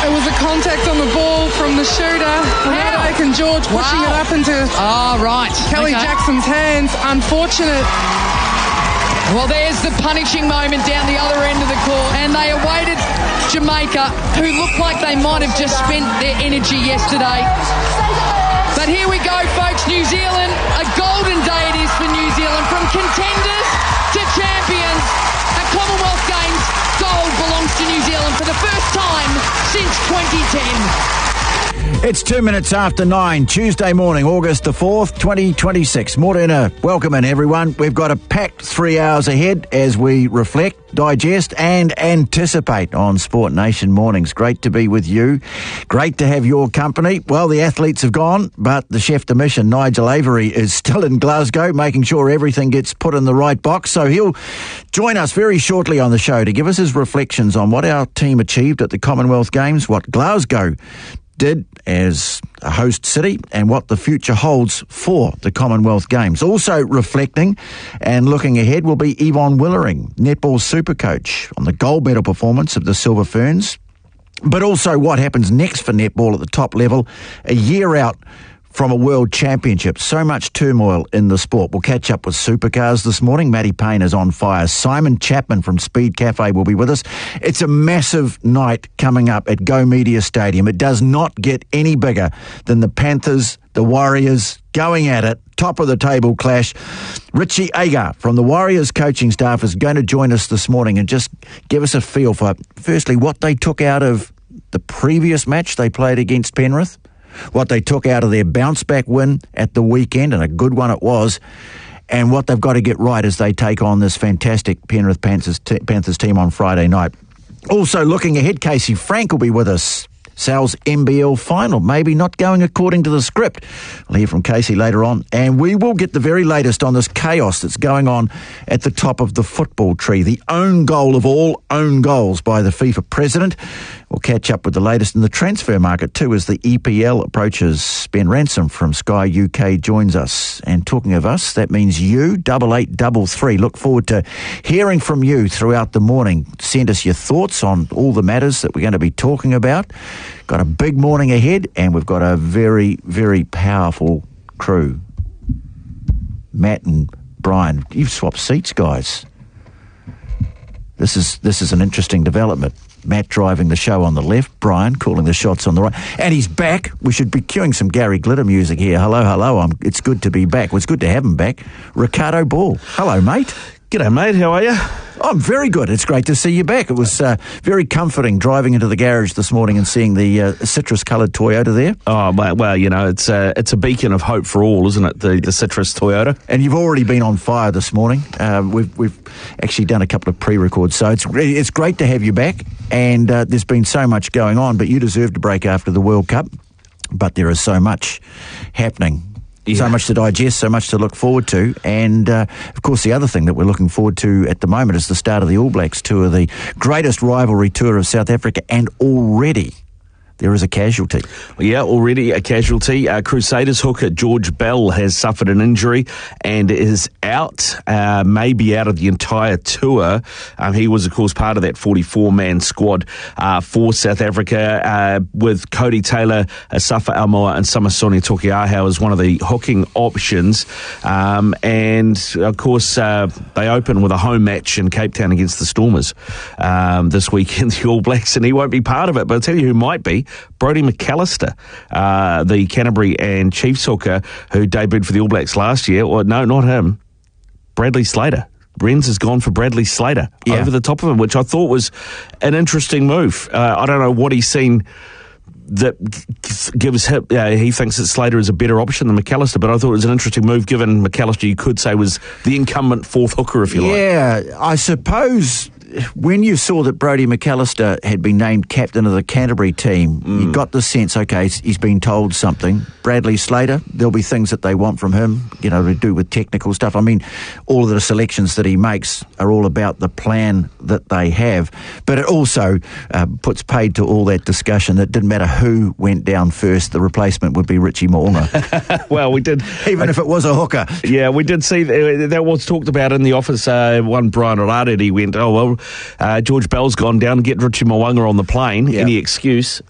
It was a contact on the ball from the shooter. And George pushing it up into Kelly Jackson's hands. Unfortunate. Well, there's the punishing moment down the other end of the court, and they awaited Jamaica, who looked like they might have just spent their energy yesterday. But here we go, folks. New Zealand, a golden day it is for New Zealand. From contenders to champions, at Commonwealth Games, gold belongs to New Zealand for the first time since 2010. It's 2 minutes after 9, Tuesday morning, August the 4th, 2026. Morena, welcome in, everyone. We've got a packed 3 hours ahead as we reflect, digest and anticipate on Sport Nation mornings. Great to be with you. Great to have your company. Well, the athletes have gone, but the chef de mission, Nigel Avery, is still in Glasgow, making sure everything gets put in the right box. So he'll join us very shortly on the show to give us his reflections on what our team achieved at the Commonwealth Games, what Glasgow did as a host city, and what the future holds for the Commonwealth Games. Also reflecting and looking ahead will be Yvonne Willering, netball super coach, on the gold medal performance of the Silver Ferns, but also what happens next for netball at the top level a year out from a World Championship. So much turmoil in the sport. We'll catch up with supercars this morning. Matty Payne is on fire. Simon Chapman from Speed Cafe will be with us. It's a massive night coming up at Go Media Stadium. It does not get any bigger than the Panthers, the Warriors, going at it. Top of the table clash. Richie Agar from the Warriors coaching staff is going to join us this morning and just give us a feel for, firstly, what they took out of the previous match they played against Penrith, what they took out of their bounce-back win at the weekend, and a good one it was, and what they've got to get right as they take on this fantastic Penrith Panthers team on Friday night. Also looking ahead, Casey Frank will be with us. Sal's NBL final, maybe not going according to the script. We'll hear from Casey later on. And we will get the very latest on this chaos that's going on at the top of the football tree. The own goal of all own goals by the FIFA president. We'll catch up with the latest in the transfer market too as the EPL approaches. Ben Ransom from Sky UK joins us. And talking of us, that means you, 8833. Look forward to hearing from you throughout the morning. Send us your thoughts on all the matters that we're going to be talking about. Got a big morning ahead, and we've got a very, very powerful crew. Matt and Brian, you've swapped seats, guys. This is an interesting development. Matt driving the show on the left, Brian calling the shots on the right. And he's back. We should be cueing some Gary Glitter music here. Hello. It's good to be back. Well, it's good to have him back. Ricardo Ball. Hello, mate. G'day, mate. How are you? I'm very good. It's great to see you back. It was very comforting driving into the garage this morning and seeing the citrus-coloured Toyota there. Oh, well, you know, it's a beacon of hope for all, isn't it, the citrus Toyota? And you've already been on fire this morning. We've actually done a couple of pre-records, so it's great to have you back. And there's been so much going on, but you deserved a break after the World Cup. But there is so much happening. Yeah. So much to digest, so much to look forward to. And, of course, the other thing that we're looking forward to at the moment is the start of the All Blacks tour, the greatest rivalry tour of South Africa, and already there is a casualty. Yeah, already a casualty. Crusaders hooker George Bell has suffered an injury and is out, maybe out of the entire tour. He was, of course, part of that 44-man squad for South Africa, with Cody Taylor, Safa Almoa and Samasoni Tokiahau as one of the hooking options. And, of course, they open with a home match in Cape Town against the Stormers this weekend, the All Blacks, and he won't be part of it. But I'll tell you who might be. Brodie McAllister, the Canterbury and Chiefs hooker who debuted for the All Blacks last year. Or no, not him. Bradley Slater. Renz has gone for Bradley Slater over the top of him, which I thought was an interesting move. I don't know what he's seen that gives him, he thinks that Slater is a better option than McAllister, but I thought it was an interesting move given McAllister, you could say, was the incumbent fourth hooker, if you like. Yeah, I suppose when you saw that Brodie McAllister had been named captain of the Canterbury team, you got the sense, okay, he's been told something. Bradley Slater, there'll be things that they want from him, to do with technical stuff. I mean, all of the selections that he makes are all about the plan that they have. But it also puts paid to all that discussion that didn't matter who went down first, the replacement would be Richie Mo'unga. Well, we did. Even if it was a hooker. Yeah, we did see that was talked about in the office. One Brian O'Reilly, he went, George Bell's gone down, get Richie Mo'unga on the plane. Yeah. Any excuse?